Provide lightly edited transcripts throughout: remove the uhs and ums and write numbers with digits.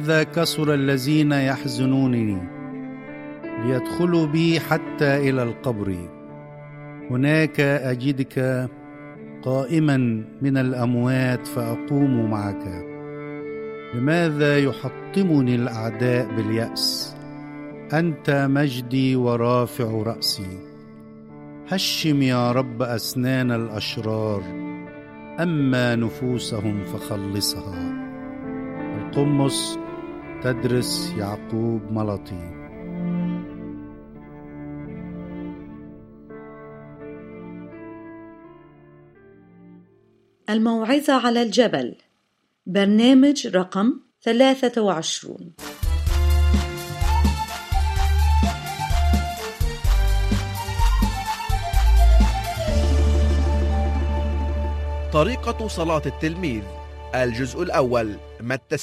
إذا كثر الذين يحزنونني ليدخلوا بي حتى إلى القبر، هناك أجدك قائما من الأموات فأقوم معك. لماذا يحطمني الأعداء باليأس؟ أنت مجدي ورافع رأسي. هشم يا رب أسنان الأشرار، أما نفوسهم فخلصها. القمص تدرس يعقوب ملطي. الموعظة على الجبل، برنامج رقم 23. طريقة صلاة التلميذ، الجزء الأول، متى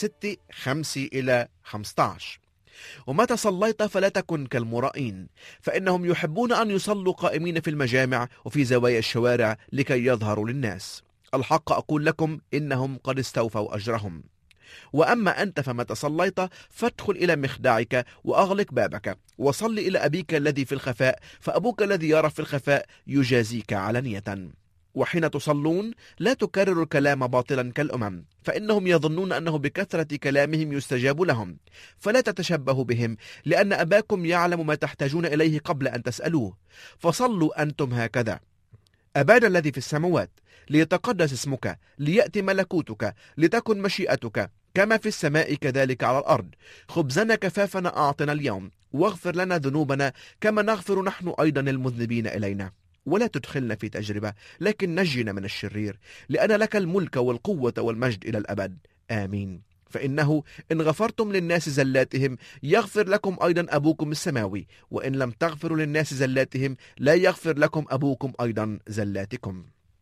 6:5-15. ومتى صليت فلا تكن كالمرائين، فإنهم يحبون أن يصلوا قائمين في المجامع وفي زوايا الشوارع لكي يظهروا للناس. الحق أقول لكم إنهم قد استوفوا أجرهم. وأما أنت فمتى صليت فادخل إلى مخدعك وأغلق بابك، وصل إلى أبيك الذي في الخفاء، فأبوك الذي يرى في الخفاء يجازيك علانية. وحين تصلون لا تكرروا الكلام باطلا كالأمم، فإنهم يظنون أنه بكثرة كلامهم يستجاب لهم. فلا تتشبهوا بهم، لأن أباكم يعلم ما تحتاجون إليه قبل أن تسألوه. فصلوا أنتم هكذا: أبانا الذي في السماوات، ليتقدس اسمك، ليأتي ملكوتك، لتكن مشيئتك كما في السماء كذلك على الأرض. خبزنا كفافنا أعطنا اليوم، واغفر لنا ذنوبنا كما نغفر نحن أيضا المذنبين إلينا. ولا تدخلنا في تجربة، لكن نجنا من الشرير، لأن لك الملك والقوة والمجد إلى الأبد. آمين. فإنه إن غفرتم للناس زلاتهم يغفر لكم أيضا أبوكم السماوي، وإن لم تغفروا للناس زلاتهم لا يغفر لكم أبوكم أيضا زلاتكم.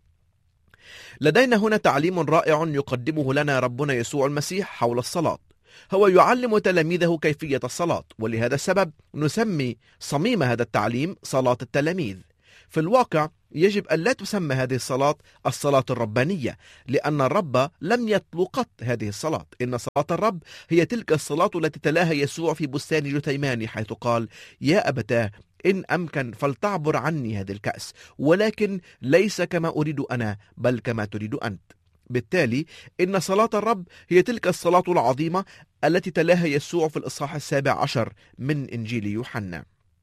لدينا هنا تعليم رائع يقدمه لنا ربنا يسوع المسيح حول الصلاة. هو يعلم تلاميذه كيفية الصلاة، ولهذا السبب نسمي صميم هذا التعليم صلاة التلاميذ. في الواقع يجب أن لا تسمى هذه الصلاة الصلاة الربانية، لأن الرب لم يطلق قط هذه الصلاة. إن صلاة الرب هي تلك الصلاة التي تلاها يسوع في بستان جثيماني، حيث قال: يا أبتاه إن أمكن فلتعبر عني هذه الكأس، ولكن ليس كما أريد أنا بل كما تريد أنت. بالتالي إن صلاة الرب هي تلك الصلاة العظيمة التي تلاها يسوع في الإصحاح 17 من إنجيل يوحنا.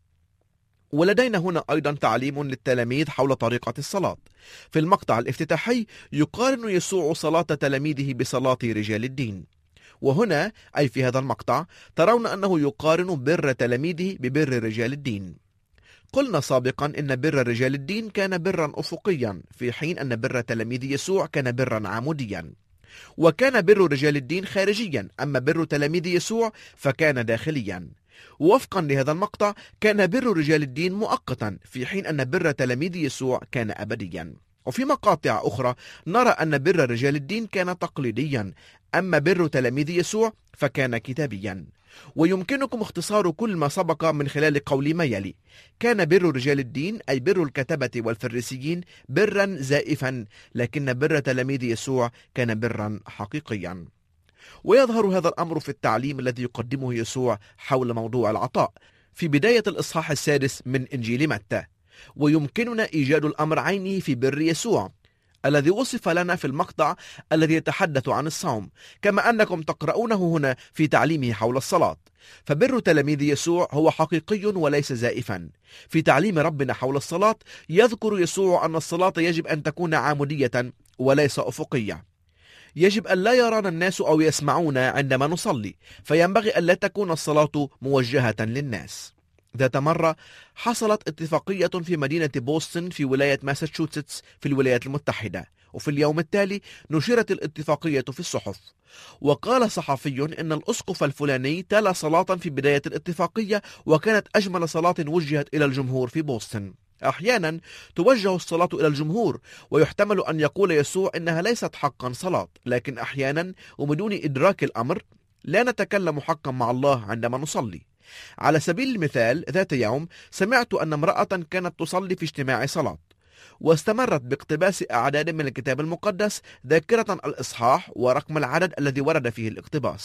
ولدينا هنا أيضا تعليم للتلاميذ حول طريقة الصلاة. في المقطع الافتتاحي يقارن يسوع صلاة تلاميذه بصلاة رجال الدين. وهنا أي في هذا المقطع ترون أنه يقارن بر تلاميذه ببر رجال الدين. قلنا سابقا إن بر رجال الدين كان برا أفقيا، في حين أن بر تلاميذ يسوع كان برا عموديا. وكان بر رجال الدين خارجيا، أما بر تلاميذ يسوع فكان داخليا. وفقا لهذا المقطع كان بر رجال الدين مؤقتا، في حين أن بر تلاميذ يسوع كان أبديا. وفي مقاطع أخرى نرى أن بر رجال الدين كان تقليديا، أما بر تلاميذ يسوع فكان كتابيا. ويمكنكم اختصار كل ما سبق من خلال قول ما يلي: كان بر رجال الدين أي بر الكتبة والفريسيين برا زائفا، لكن بر تلاميذ يسوع كان برا حقيقيا. ويظهر هذا الأمر في التعليم الذي يقدمه يسوع حول موضوع العطاء في بداية الإصحاح 6 من إنجيل متى. ويمكننا إيجاد الأمر عينه في بر يسوع الذي وصف لنا في المقطع الذي يتحدث عن الصوم، كما أنكم تقرؤونه هنا في تعليمه حول الصلاة. فبر تلاميذ يسوع هو حقيقي وليس زائفا. في تعليم ربنا حول الصلاة يذكر يسوع أن الصلاة يجب أن تكون عمودية وليس أفقية. يجب أن لا يرانا الناس أو يسمعونا عندما نصلي، فينبغي أن لا تكون الصلاة موجهة للناس. ذات مرة حصلت اتفاقية في مدينة بوسطن في ولاية ماساتشوستس في الولايات المتحدة، وفي اليوم التالي نشرت الاتفاقية في الصحف. وقال صحفي إن الأسقف الفلاني تلا صلاة في بداية الاتفاقية، وكانت أجمل صلاة وجهت إلى الجمهور في بوسطن. أحيانا توجه الصلاة إلى الجمهور، ويحتمل أن يقول يسوع إنها ليست حقا صلاة، لكن أحيانا وبدون إدراك الأمر لا نتكلم حقا مع الله عندما نصلي. على سبيل المثال، ذات يوم سمعت أن امرأة كانت تصلي في اجتماع صلاة، واستمرت باقتباس أعداد من الكتاب المقدس ذاكرة الإصحاح ورقم العدد الذي ورد فيه الاقتباس.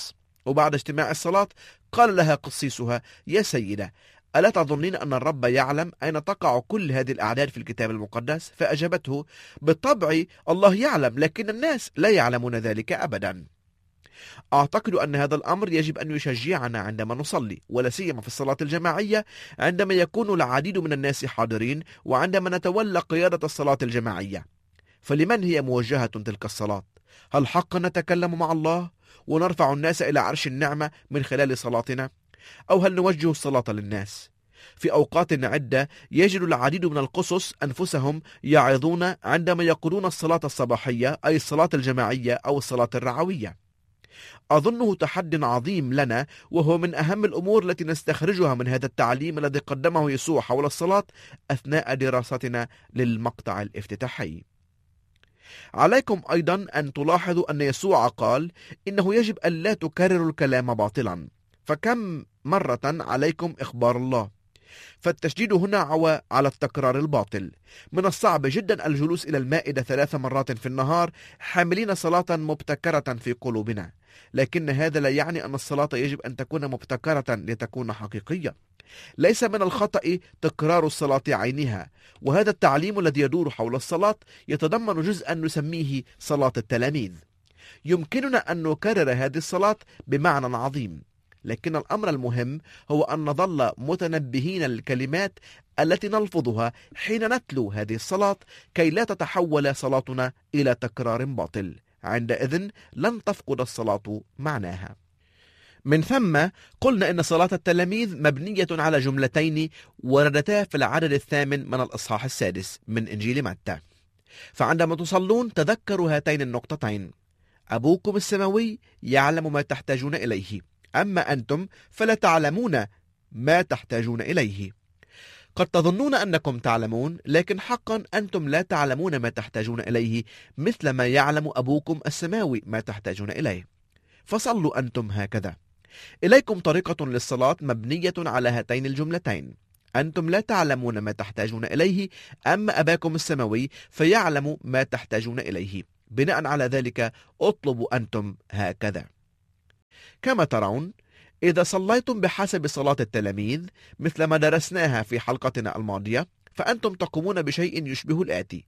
وبعد اجتماع الصلاة قال لها قسيسها: يا سيدة، ألا تظنين أن الرب يعلم أين تقع كل هذه الأعداد في الكتاب المقدس؟ فأجابته: بالطبع الله يعلم، لكن الناس لا يعلمون ذلك أبدا. أعتقد أن هذا الأمر يجب أن يشجعنا عندما نصلي، ولا سيما في الصلاة الجماعية عندما يكون العديد من الناس حاضرين، وعندما نتولى قيادة الصلاة الجماعية. فلمن هي موجهة تلك الصلاة؟ هل حقا نتكلم مع الله ونرفع الناس إلى عرش النعمة من خلال صلاتنا؟ أو هل نوجه الصلاة للناس؟ في أوقات عدة يجد العديد من القصص أنفسهم يعظون عندما يقولون الصلاة الصباحية، أي الصلاة الجماعية أو الصلاة الرعوية. أظنه تحد عظيم لنا، وهو من أهم الأمور التي نستخرجها من هذا التعليم الذي قدمه يسوع حول الصلاة أثناء دراستنا للمقطع الافتتاحي. عليكم أيضا أن تلاحظوا أن يسوع قال إنه يجب أن لا تكرروا الكلام باطلا. فكم مرة عليكم إخبار الله؟ فالتشديد هنا على التكرار الباطل. من الصعب جدا الجلوس إلى المائدة 3 مرات في النهار حاملين صلاة مبتكرة في قلوبنا، لكن هذا لا يعني أن الصلاة يجب أن تكون مبتكرة لتكون حقيقية. ليس من الخطأ تكرار الصلاة عينها، وهذا التعليم الذي يدور حول الصلاة يتضمن جزءا نسميه صلاة التلاميذ. يمكننا أن نكرر هذه الصلاة بمعنى عظيم، لكن الأمر المهم هو أن نظل متنبهين للكلمات التي نلفظها حين نتلو هذه الصلاة، كي لا تتحول صلاتنا إلى تكرار باطل. عندئذ لن تفقد الصلاة معناها. من ثم قلنا إن صلاة التلاميذ مبنية على جملتين وردتا في العدد 8 من الإصحاح 6 من إنجيل متى. فعندما تصلون تذكروا هاتين النقطتين: أبوكم السماوي يعلم ما تحتاجون إليه، أما أنتم فلا تعلمون ما تحتاجون إليه. قد تظنون أنكم تعلمون، لكن حقا أنتم لا تعلمون ما تحتاجون إليه مثل ما يعلم أبوكم السماوي ما تحتاجون إليه. فصلوا أنتم هكذا. إليكم طريقة للصلاة مبنية على هاتين الجملتين: أنتم لا تعلمون ما تحتاجون إليه، أما أباكم السماوي فيعلم ما تحتاجون إليه. بناء على ذلك اطلبوا أنتم هكذا. كما ترون، إذا صليتم بحسب صلاة التلاميذ مثل ما درسناها في حلقتنا الماضية، فأنتم تقومون بشيء يشبه الآتي: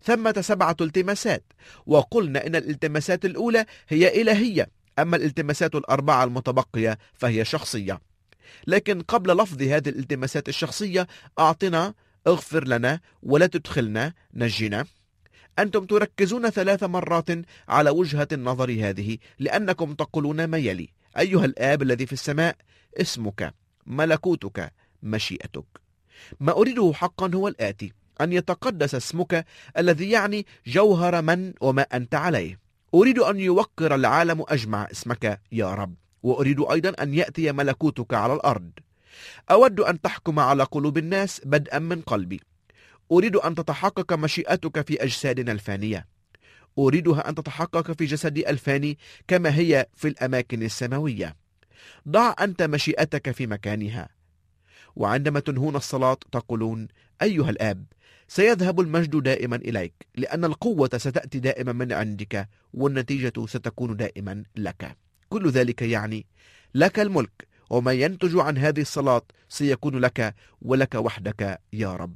7 التماسات، وقلنا إن الالتماسات الأولى هي إلهية، أما الالتماسات 4 المتبقية فهي شخصية. لكن قبل لفظ هذه الالتماسات الشخصية: أعطنا، اغفر لنا، ولا تدخلنا، نجنا، أنتم تركزون 3 مرات على وجهة النظر هذه، لأنكم تقولون ما يلي: أيها الآب الذي في السماء، اسمك، ملكوتك، مشيئتك. ما أريده حقا هو الآتي: أن يتقدس اسمك، الذي يعني جوهر من وما أنت عليه. أريد أن يوقر العالم أجمع اسمك يا رب، وأريد أيضا أن يأتي ملكوتك على الأرض. أود أن تحكم على قلوب الناس بدءا من قلبي. أريد أن تتحقق مشيئتك في أجسادنا الفانية. أريدها أن تتحقق في جسدي الفاني كما هي في الأماكن السماوية. ضع أنت مشيئتك في مكانها. وعندما تنهون الصلاة تقولون: أيها الآب، سيذهب المجد دائما إليك، لأن القوة ستأتي دائما من عندك، والنتيجة ستكون دائما لك. كل ذلك يعني لك الملك، وما ينتج عن هذه الصلاة سيكون لك ولك وحدك يا رب.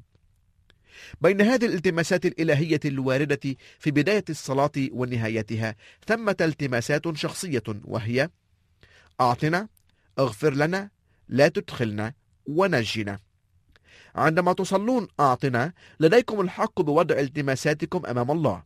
بين هذه الالتماسات الإلهية الواردة في بداية الصلاة ونهايتها ثمة التماسات شخصية، وهي: أعطنا، اغفر لنا، لا تدخلنا، ونجنا. عندما تصلون أعطنا، لديكم الحق بوضع التماساتكم أمام الله.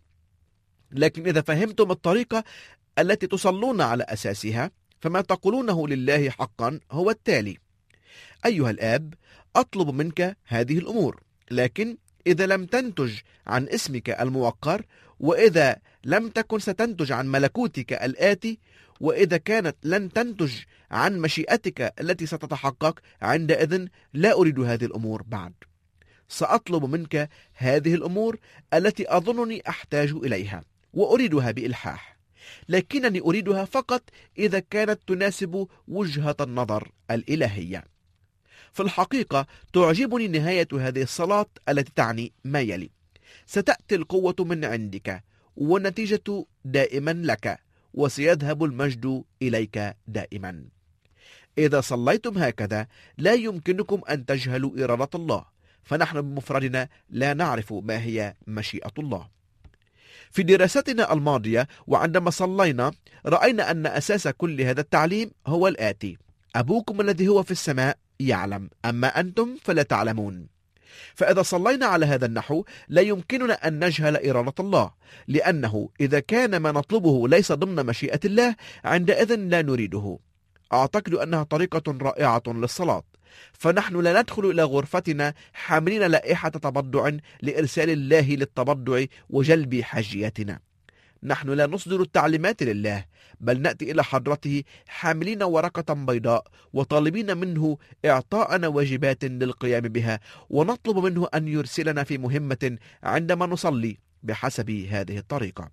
لكن إذا فهمتم الطريقة التي تصلون على أساسها، فما تقولونه لله حقا هو التالي: أيها الآب، أطلب منك هذه الأمور، لكن إذا لم تنتج عن اسمك الموقر، وإذا لم تكن ستنتج عن ملكوتك الآتي، وإذا كانت لن تنتج عن مشيئتك التي ستتحقق، عندئذ لا أريد هذه الأمور بعد. سأطلب منك هذه الأمور التي أظنني أحتاج إليها، وأريدها بإلحاح، لكنني أريدها فقط إذا كانت تناسب وجهة النظر الإلهية. في الحقيقة تعجبني نهاية هذه الصلاة التي تعني ما يلي: ستأتي القوة من عندك، والنتيجة دائما لك، وسيذهب المجد إليك دائما. إذا صليتم هكذا لا يمكنكم أن تجهلوا إرادة الله، فنحن بمفردنا لا نعرف ما هي مشيئة الله. في دراستنا الماضية وعندما صلينا رأينا أن أساس كل هذا التعليم هو الآتي: أبوكم الذي هو في السماء يعلم، أما أنتم فلا تعلمون. فإذا صلينا على هذا النحو لا يمكننا أن نجهل إرادة الله، لأنه إذا كان ما نطلبه ليس ضمن مشيئة الله عندئذ لا نريده. أعتقد أنها طريقة رائعة للصلاة، فنحن لا ندخل إلى غرفتنا حاملين لائحة تبضع لإرسال الله للتبضع وجلب حاجيتنا. نحن لا نصدر التعليمات لله، بل نأتي إلى حضرته حاملين ورقة بيضاء وطالبين منه إعطاءنا واجبات للقيام بها، ونطلب منه أن يرسلنا في مهمة عندما نصلي بحسب هذه الطريقة.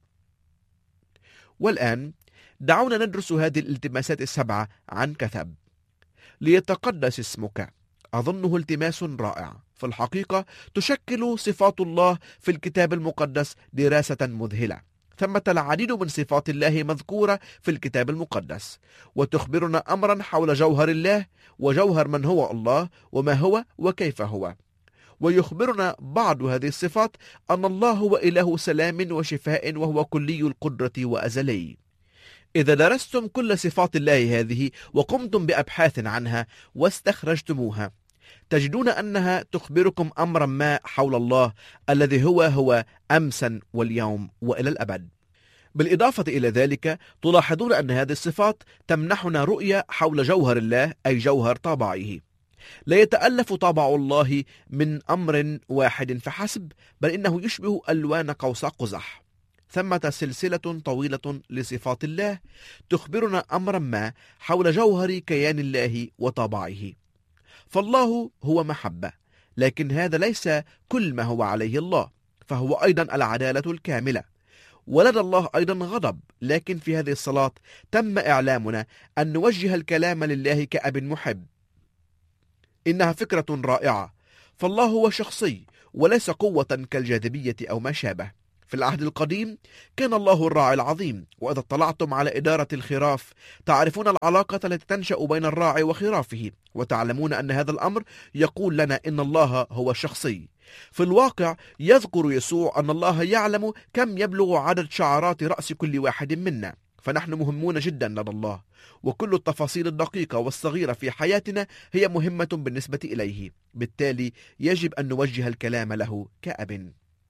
والآن دعونا ندرس هذه الالتماسات السبعة عن كثب. ليتقدس اسمك. أظنه التماس رائع. في الحقيقة تشكل صفات الله في الكتاب المقدس دراسة مذهلة. ثمة العديد من صفات الله مذكورة في الكتاب المقدس، وتخبرنا أمرا حول جوهر الله وجوهر من هو الله وما هو وكيف هو. ويخبرنا بعض هذه الصفات أن الله هو إله سلام وشفاء، وهو كلي القدرة وأزلي. إذا درستم كل صفات الله هذه وقمتم بأبحاث عنها واستخرجتموها، تجدون أنها تخبركم أمرا ما حول الله الذي هو أمسا واليوم وإلى الأبد. بالإضافة إلى ذلك تلاحظون أن هذه الصفات تمنحنا رؤية حول جوهر الله، أي جوهر طابعه. لا يتألف طابع الله من أمر واحد فحسب، بل إنه يشبه ألوان قوس قزح. ثمة سلسلة طويلة لصفات الله تخبرنا أمرا ما حول جوهر كيان الله وطابعه. فالله هو محبة، لكن هذا ليس كل ما هو عليه الله، فهو أيضا العدالة الكاملة. ولدى الله أيضا غضب، لكن في هذه الصلاة تم إعلامنا أن نوجه الكلام لله كأب محب. إنها فكرة رائعة، فالله هو شخصي وليس قوة كالجاذبية أو ما شابه. في العهد القديم كان الله الراعي العظيم، وإذا اطلعتم على إدارة الخراف تعرفون العلاقة التي تنشأ بين الراعي وخرافه، وتعلمون أن هذا الأمر يقول لنا إن الله هو شخصي. في الواقع يذكر يسوع أن الله يعلم كم يبلغ عدد شعرات رأس كل واحد منا، فنحن مهمون جدا لدى الله، وكل التفاصيل الدقيقة والصغيرة في حياتنا هي مهمة بالنسبة إليه. بالتالي يجب أن نوجه الكلام له كأب.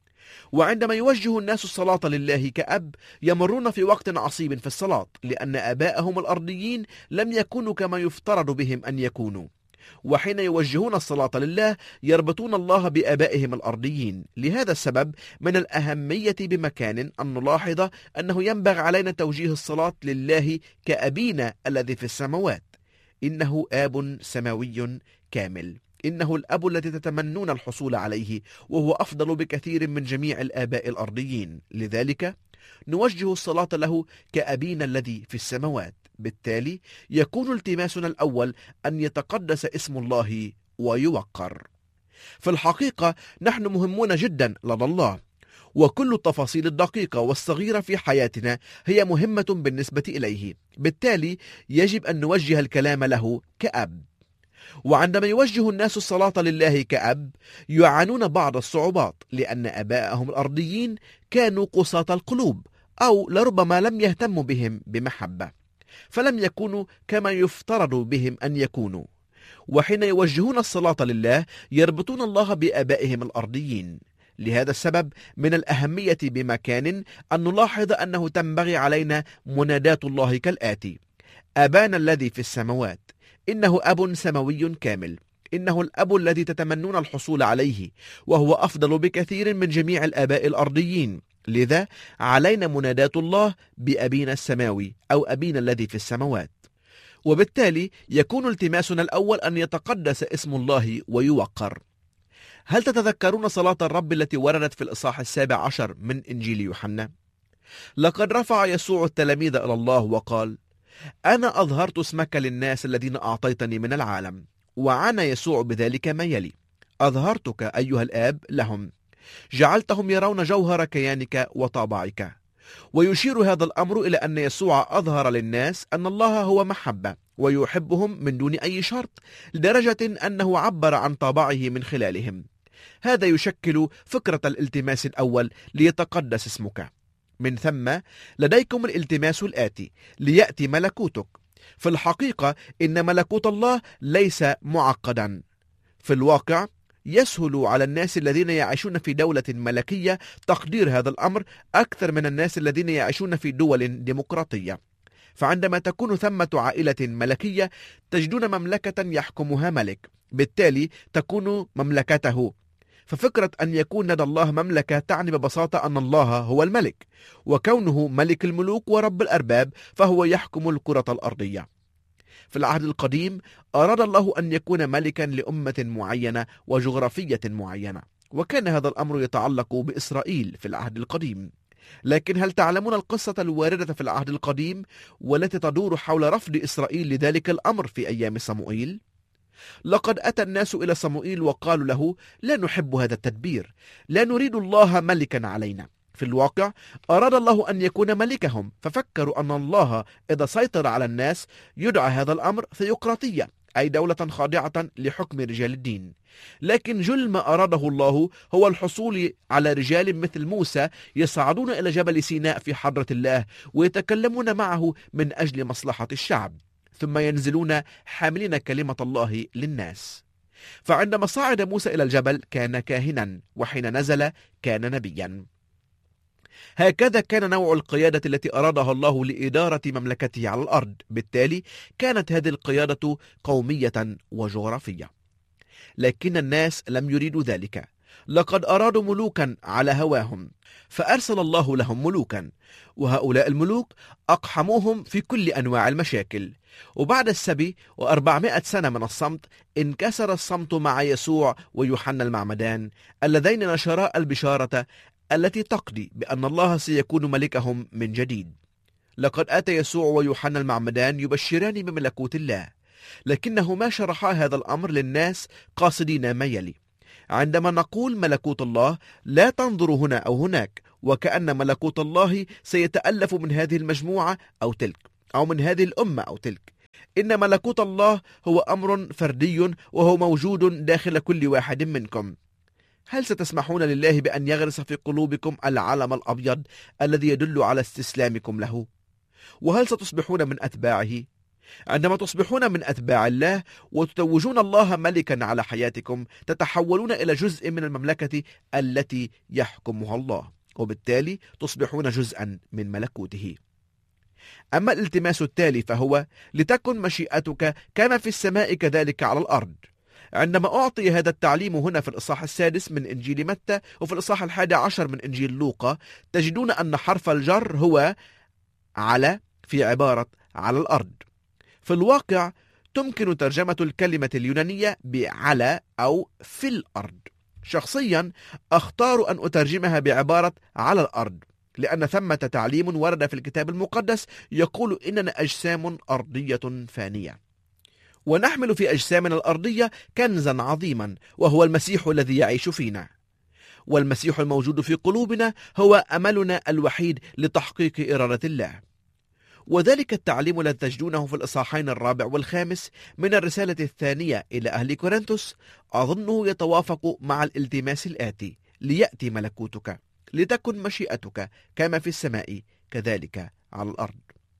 وعندما يوجه الناس الصلاة لله كأب يمرون في وقت عصيب في الصلاة، لأن آباءهم الأرضيين لم يكونوا كما يفترض بهم أن يكونوا. وحين يوجهون الصلاة لله يربطون الله بآبائهم الأرضيين. لهذا السبب من الأهمية بمكان أن نلاحظ أنه ينبغي علينا توجيه الصلاة لله كأبينا الذي في السماوات. إنه آب سماوي كامل، إنه الأب الذي تتمنون الحصول عليه، وهو أفضل بكثير من جميع الآباء الأرضيين. لذلك نوجه الصلاة له كأبينا الذي في السماوات. بالتالي يكون التماسنا الأول أن يتقدس اسم الله ويوقر. في الحقيقة نحن مهمون جدا لدى الله، وكل التفاصيل الدقيقة والصغيرة في حياتنا هي مهمة بالنسبة إليه. بالتالي يجب أن نوجه الكلام له كأب. وعندما يوجه الناس الصلاة لله كأب يعانون بعض الصعوبات، لأن آباءهم الأرضيين كانوا قساة القلوب، أو لربما لم يهتموا بهم بمحبة، فلم يكونوا كما يفترض بهم أن يكونوا. وحين يوجهون الصلاة لله يربطون الله بآبائهم الأرضيين. لهذا السبب من الأهمية بمكان أن نلاحظ أنه تنبغي علينا منادات الله كالآتي: أبانا الذي في السماوات. إنه أب سماوي كامل، إنه الأب الذي تتمنون الحصول عليه، وهو أفضل بكثير من جميع الآباء الأرضيين. لذا علينا منادات الله بأبينا السماوي أو أبينا الذي في السماوات. وبالتالي يكون التماسنا الأول أن يتقدس اسم الله ويوقر. هل تتذكرون صلاة الرب التي وردت في الإصحاح 17 من إنجيل يوحنا؟ لقد رفع يسوع التلاميذ إلى الله وقال: أنا أظهرت اسمك للناس الذين أعطيتني من العالم. وعنى يسوع بذلك ما يلي: أظهرتك أيها الآب لهم، جعلتهم يرون جوهر كيانك وطابعك، ويشير هذا الأمر إلى أن يسوع أظهر للناس أن الله هو محبة ويحبهم من دون أي شرط، لدرجة أنه عبر عن طبعه من خلالهم. هذا يشكل فكرة الالتماس الأول: ليتقدس اسمك. من ثم لديكم الالتماس الآتي: ليأتي ملكوتك. في الحقيقة إن ملكوت الله ليس معقدا. في الواقع يسهل على الناس الذين يعيشون في دولة ملكية تقدير هذا الأمر أكثر من الناس الذين يعيشون في دول ديمقراطية. فعندما تكون ثمة عائلة ملكية تجدون مملكة يحكمها ملك، بالتالي تكون مملكته. ففكرة أن يكون لدى الله مملكة تعني ببساطة أن الله هو الملك، وكونه ملك الملوك ورب الأرباب فهو يحكم الكرة الأرضية. في العهد القديم أراد الله أن يكون ملكا لأمة معينة وجغرافية معينة، وكان هذا الأمر يتعلق بإسرائيل في العهد القديم. لكن هل تعلمون القصة الواردة في العهد القديم والتي تدور حول رفض إسرائيل لذلك الأمر في أيام صموئيل؟ لقد أتى الناس إلى صموئيل وقالوا له: لا نحب هذا التدبير، لا نريد الله ملكا علينا. في الواقع أراد الله أن يكون ملكهم، ففكروا أن الله إذا سيطر على الناس يدعى هذا الأمر ثيوقراطية، أي دولة خاضعة لحكم رجال الدين. لكن جل ما أراده الله هو الحصول على رجال مثل موسى يصعدون إلى جبل سيناء في حضرة الله ويتكلمون معه من أجل مصلحة الشعب، ثم ينزلون حاملين كلمة الله للناس. فعندما صعد موسى إلى الجبل كان كاهنا، وحين نزل كان نبيا. هكذا كان نوع القيادة التي أرادها الله لإدارة مملكته على الأرض. بالتالي كانت هذه القيادة قومية وجغرافية. لكن الناس لم يريدوا ذلك، لقد أرادوا ملوكا على هواهم، فأرسل الله لهم ملوكا، وهؤلاء الملوك أقحموهم في كل أنواع المشاكل. وبعد السبي و400 سنة من الصمت انكسر الصمت مع يسوع ويوحنا المعمدان اللذين نشرا البشارة التي تقضي بأن الله سيكون ملكهم من جديد. لقد أتى يسوع ويوحنا المعمدان يبشران بملكوت الله، لكنهما شرحا هذا الأمر للناس قاصدين ما يلي: عندما نقول ملكوت الله لا تنظر هنا أو هناك وكأن ملكوت الله سيتألف من هذه المجموعة أو تلك، أو من هذه الأمة أو تلك. إن ملكوت الله هو أمر فردي، وهو موجود داخل كل واحد منكم. هل ستسمحون لله بأن يغرس في قلوبكم العلم الأبيض الذي يدل على استسلامكم له؟ وهل ستصبحون من أتباعه؟ عندما تصبحون من أتباع الله وتتوجون الله ملكا على حياتكم، تتحولون إلى جزء من المملكة التي يحكمها الله، وبالتالي تصبحون جزءا من ملكوته. أما الالتماس التالي فهو: لتكن مشيئتك كما في السماء كذلك على الأرض. عندما أعطي هذا التعليم هنا في الإصحاح 6 من إنجيل متى وفي الإصحاح 11 من إنجيل لوقا، تجدون أن حرف الجر هو على في عبارة على الأرض. في الواقع تمكن ترجمة الكلمة اليونانية بعلى أو في الأرض. شخصيا أختار أن أترجمها بعبارة على الأرض، لأن ثمة تعليم ورد في الكتاب المقدس يقول إننا أجسام أرضية فانية، ونحمل في أجسامنا الأرضية كنزا عظيما، وهو المسيح الذي يعيش فينا. والمسيح الموجود في قلوبنا هو أملنا الوحيد لتحقيق إرادة الله. وذلك التعليم الذي تجدونه في الإصحاحين 4 و5 من الرسالة الثانية إلى أهل كورنثوس أظنه يتوافق مع الالتماس الآتي: ليأتي ملكوتك، لتكن مشيئتك كما في السماء كذلك على الأرض.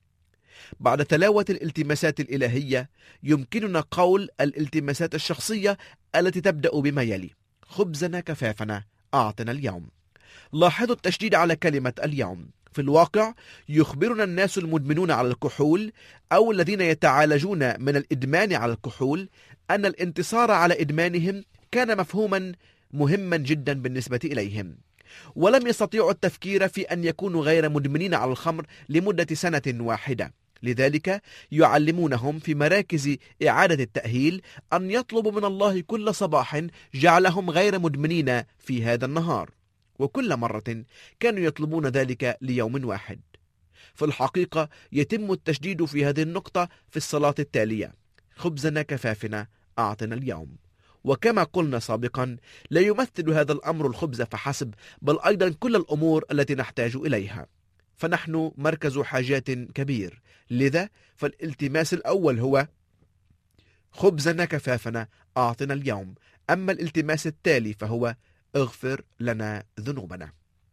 بعد تلاوة الالتماسات الإلهية يمكننا قول الالتماسات الشخصية التي تبدأ بما يلي: خبزنا كفافنا أعطنا اليوم. لاحظوا التشديد على كلمة اليوم. في الواقع يخبرنا الناس المدمنون على الكحول أو الذين يتعالجون من الإدمان على الكحول أن الانتصار على إدمانهم كان مفهوما مهما جدا بالنسبة إليهم، ولم يستطيعوا التفكير في أن يكونوا غير مدمنين على الخمر لمدة سنة واحدة. لذلك يعلمونهم في مراكز إعادة التأهيل أن يطلبوا من الله كل صباح جعلهم غير مدمنين في هذا النهار، وكل مرة كانوا يطلبون ذلك ليوم واحد. في الحقيقة يتم التشديد في هذه النقطة في الصلاة التالية: خبزنا كفافنا أعطنا اليوم. وكما قلنا سابقا، لا يمثل هذا الأمر الخبز فحسب، بل أيضا كل الأمور التي نحتاج إليها. فنحن مركز حاجات كبير، لذا فالالتماس الأول هو خبزنا كفافنا أعطنا اليوم، أما الالتماس التالي فهو اغفر لنا ذنوبنا.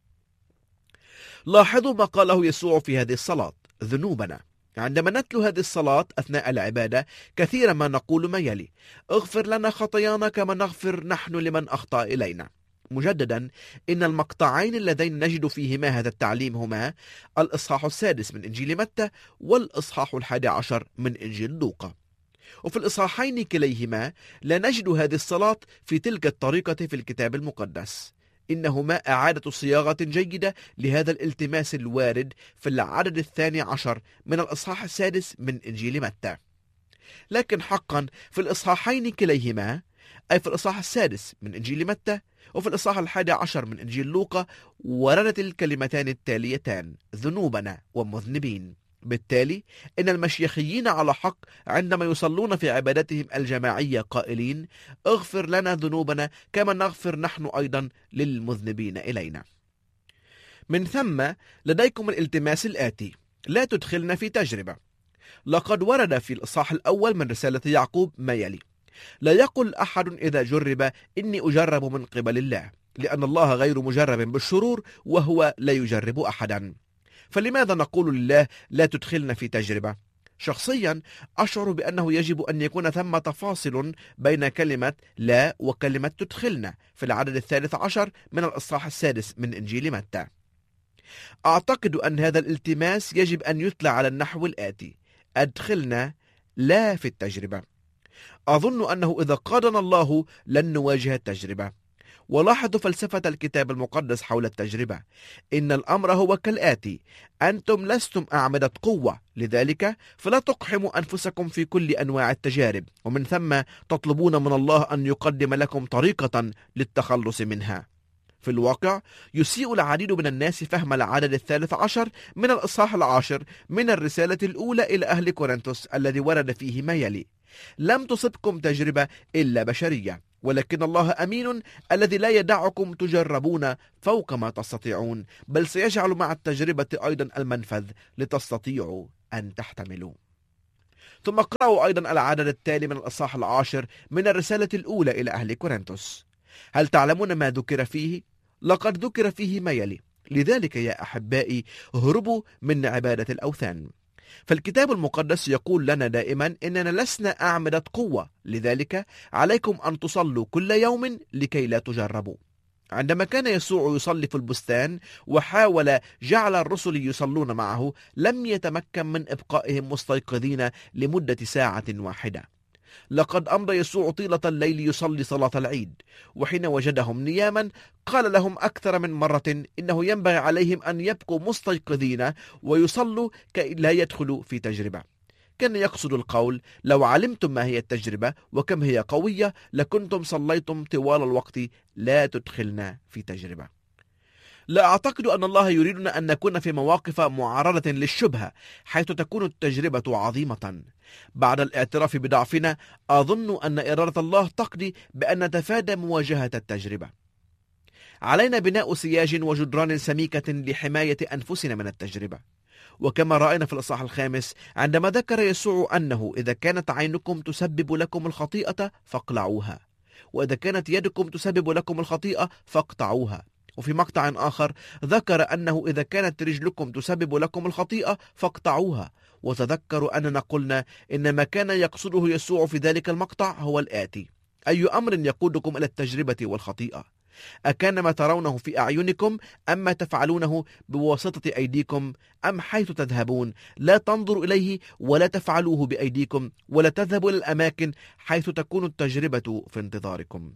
لاحظوا ما قاله يسوع في هذه الصلاة، ذنوبنا. عندما نتلو هذه الصلاة أثناء العبادة كثيرا ما نقول ما يلي: اغفر لنا خطايانا كما نغفر نحن لمن أخطأ إلينا. مجددا، إن المقطعين اللذين نجد فيهما هذا التعليم هما الإصحاح 6 من إنجيل متى والإصحاح 11 من إنجيل لوقا. وفي الإصحاحين كليهما لا نجد هذه الصلاة في تلك الطريقة في الكتاب المقدس، إنهما إعادة صياغة جيدة لهذا الالتماس الوارد في العدد 12 من الإصحاح 6 من إنجيل متى. لكن حقا في الإصحاحين كليهما، أي في الإصحاح 6 من إنجيل متى وفي الإصحاح 11 من إنجيل لوقا، وردت الكلمتان التاليتان: ذنوبنا ومذنبين. بالتالي إن المشيخيين على حق عندما يصلون في عبادتهم الجماعية قائلين: اغفر لنا ذنوبنا كما نغفر نحن أيضا للمذنبين إلينا. من ثم لديكم الالتماس الآتي: لا تدخلنا في تجربة. لقد ورد في الإصحاح الأول من رسالة يعقوب ما يلي: لا يقل أحد إذا جرب إني أجرب من قبل الله، لأن الله غير مجرب بالشرور وهو لا يجرب أحدا. فلماذا نقول لله لا تدخلنا في تجربة؟ شخصيا أشعر بأنه يجب أن يكون ثمة فاصل بين كلمة لا وكلمة تدخلنا في العدد 13 من الإصحاح 6 من إنجيل متى. أعتقد أن هذا الالتماس يجب أن يتلى على النحو الآتي: أدخلنا لا في التجربة. أظن أنه إذا قادنا الله لن نواجه التجربة. ولاحظوا فلسفة الكتاب المقدس حول التجربة: إن الأمر هو كالآتي: أنتم لستم أعمدة قوة، لذلك فلا تقحموا أنفسكم في كل أنواع التجارب، ومن ثم تطلبون من الله أن يقدم لكم طريقة للتخلص منها. في الواقع يسيء العديد من الناس فهم العدد 13 من الإصحاح 10 من الرسالة الأولى إلى أهل كورنثوس، الذي ورد فيه ما يلي: لم تصبكم تجربة إلا بشرية، ولكن الله أمين الذي لا يدعكم تجربون فوق ما تستطيعون، بل سيجعل مع التجربة أيضا المنفذ لتستطيعوا أن تحتملوا. ثم اقرأوا أيضا العدد التالي من الإصحاح 10 من الرسالة الأولى إلى أهل كورنثوس. هل تعلمون ما ذكر فيه؟ لقد ذكر فيه ما يلي: لذلك يا أحبائي هربوا من عبادة الأوثان. فالكتاب المقدس يقول لنا دائما إننا لسنا أعمدة قوة، لذلك عليكم أن تصلوا كل يوم لكي لا تجربوا. عندما كان يسوع يصلي في البستان وحاول جعل الرسل يصلون معه، لم يتمكن من إبقائهم مستيقظين لمدة ساعة واحدة. لقد أمضى يسوع طيلة الليل يصلي صلاة العيد، وحين وجدهم نياما قال لهم أكثر من مرة إنه ينبغي عليهم أن يبقوا مستيقظين ويصلوا كي لا يدخلوا في تجربة. كان يقصد القول: لو علمتم ما هي التجربة وكم هي قوية لكنتم صليتم طوال الوقت لا تدخلنا في تجربة. لا أعتقد أن الله يريدنا أن نكون في مواقف معرضة للشبهة حيث تكون التجربة عظيمة. بعد الاعتراف بضعفنا أظن أن إرادة الله تقضي بأن نتفادى مواجهة التجربة. علينا بناء سياج وجدران سميكة لحماية أنفسنا من التجربة. وكما رأينا في الإصحاح 5 عندما ذكر يسوع أنه إذا كانت عينكم تسبب لكم الخطيئة فاقلعوها، وإذا كانت يدكم تسبب لكم الخطيئة فاقطعوها. وفي مقطع آخر ذكر أنه إذا كانت رجلكم تسبب لكم الخطيئة فاقطعوها. وتذكروا أننا قلنا إن ما كان يقصده يسوع في ذلك المقطع هو الآتي: أي أمر يقودكم إلى التجربة والخطيئة؟ أكان ما ترونه في أعينكم أم ما تفعلونه بواسطة أيديكم؟ أم حيث تذهبون لا تنظروا إليه ولا تفعلوه بأيديكم، ولا تذهبوا إلى الأماكن حيث تكون التجربة في انتظاركم.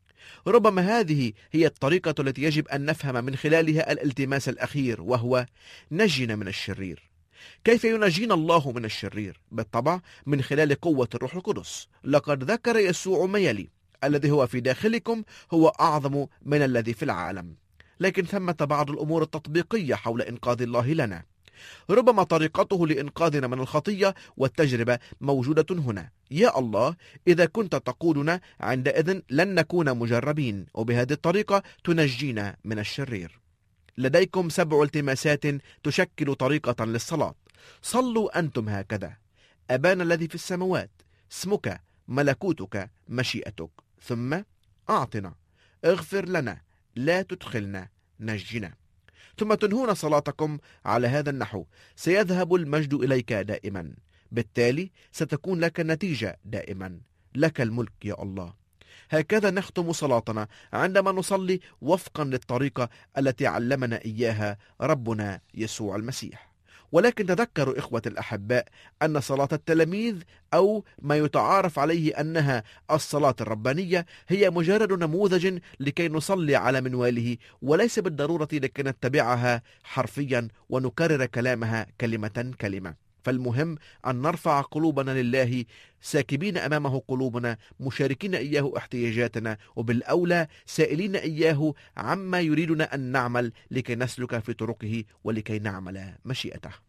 ربما هذه هي الطريقة التي يجب أن نفهم من خلالها الالتماس الأخير، وهو: نجنا من الشرير. كيف ينجينا الله من الشرير؟ بالطبع من خلال قوة الروح القدس. لقد ذكر يسوع ما يلي: الذي هو في داخلكم هو أعظم من الذي في العالم. لكن ثمة بعض الأمور التطبيقية حول إنقاذ الله لنا. ربما طريقته لإنقاذنا من الخطية والتجربة موجودة هنا: يا الله، إذا كنت تقودنا عندئذ لن نكون مجربين، وبهذه الطريقة تنجينا من الشرير. لديكم 7 التماسات تشكل طريقة للصلاة. صلوا أنتم هكذا: أبانا الذي في السماوات، اسمك، ملكوتك، مشيئتك. ثم أعطنا، اغفر لنا، لا تدخلنا، نجنا. ثم تنهون صلاتكم على هذا النحو: سيذهب المجد إليك دائما. بالتالي ستكون لك نتيجة دائما. لك الملك يا الله. هكذا نختم صلاتنا عندما نصلي وفقا للطريقة التي علمنا إياها ربنا يسوع المسيح. ولكن تذكروا إخوة الأحباء أن صلاة التلاميذ، أو ما يتعارف عليه أنها الصلاة الربانية، هي مجرد نموذج لكي نصلي على منواله، وليس بالضرورة لكي نتبعها حرفيا ونكرر كلامها كلمة كلمة. فالمهم أن نرفع قلوبنا لله، ساكبين أمامه قلوبنا، مشاركين إياه احتياجاتنا، وبالأولى سائلين إياه عما يريدنا أن نعمل لكي نسلك في طرقه ولكي نعمل مشيئته.